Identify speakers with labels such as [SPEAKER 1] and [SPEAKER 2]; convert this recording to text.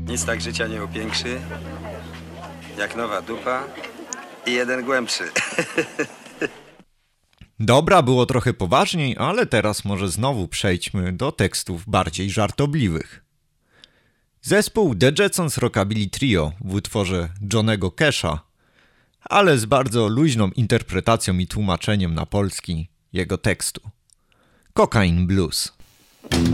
[SPEAKER 1] Nic tak życia nie upiększy, jak nowa dupa i jeden głębszy.
[SPEAKER 2] Dobra, było trochę poważniej, ale teraz może znowu przejdźmy do tekstów bardziej żartobliwych. Zespół The Jetsons Rockabilly Trio w utworze Johnnego Casha, ale z bardzo luźną interpretacją i tłumaczeniem na polski jego tekstu. Cocaine Blues.